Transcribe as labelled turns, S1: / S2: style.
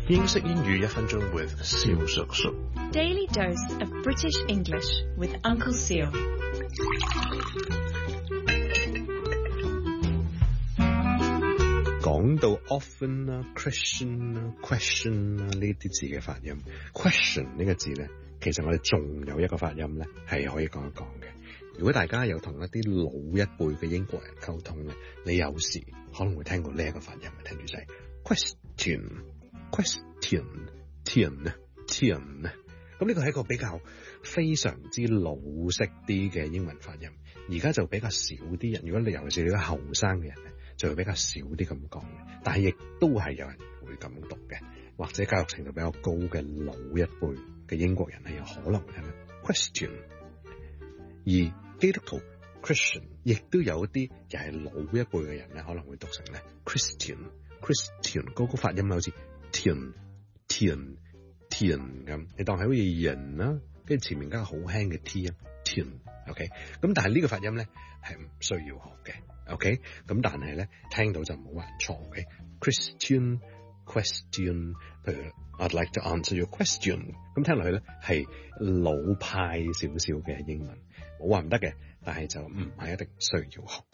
S1: 英式英語1分鐘 with 蕭叔叔。
S2: Daily dose of British English with Uncle Seal.
S1: 講到 often 啦、Christian 啦、question 啦呢啲字嘅發音 ，question 呢個字咧，其實我哋仲有一個發音咧係可以講一講嘅。如果大家有同一啲老一輩嘅英國人溝通咧，你有時可能會聽過呢一個發音，聽住就係 question。咁呢個係一個比較非常之老式啲嘅英文發音，而家就比較少啲人。如果你尤其是你啲後生嘅人咧，就會比較少啲咁講嘅。但係亦都係有人會咁讀嘅，或者教育程度比較高嘅老一輩嘅英國人係有可能會聽到 question。而基督徒 Christian 亦都有啲又係老一輩嘅人咧，可能會讀成咧 Christian 嗰個發音好似 tian 咁，你當係好似人啦，跟住前面加個好輕嘅 t 啊 tian，OK， 咁但係呢個發音咧係唔需要學嘅 ，OK， 咁但係咧聽到就唔好話錯嘅 Christian question， 譬如 I'd like to answer your question， 咁聽落去咧係老派少少嘅英文，冇話唔得嘅，但係就唔係一定需要學。